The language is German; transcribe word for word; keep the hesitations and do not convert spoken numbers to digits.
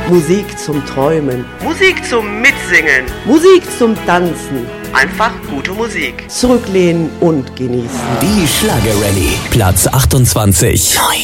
Musik zum Träumen. Musik zum Mitsingen. Musik zum Tanzen. Einfach gute Musik. Zurücklehnen und genießen. Die Schlagerrallye. Platz achtundzwanzig.